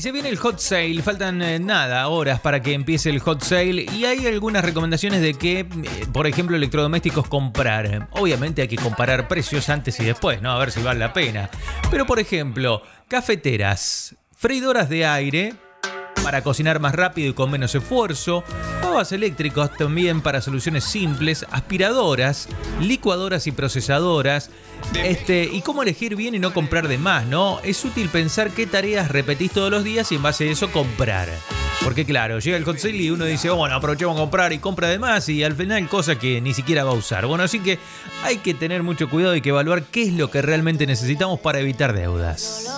se viene el hot sale, faltan horas para que empiece el hot sale y hay algunas recomendaciones de que, por ejemplo, electrodomésticos comprar. Obviamente hay que comparar precios antes y después, ¿no? A ver si vale la pena. Pero, por ejemplo, cafeteras, freidoras de aire para cocinar más rápido y con menos esfuerzo, pavas eléctricos también para soluciones simples, aspiradoras, licuadoras y procesadoras, y cómo elegir bien y no comprar de más, ¿no? Es útil pensar qué tareas repetís todos los días y en base a eso comprar. Porque claro, llega el hot sale y uno dice, bueno, aprovechemos a comprar y compra de más y al final cosa que ni siquiera va a usar. Bueno, así que hay que tener mucho cuidado y que evaluar qué es lo que realmente necesitamos para evitar deudas.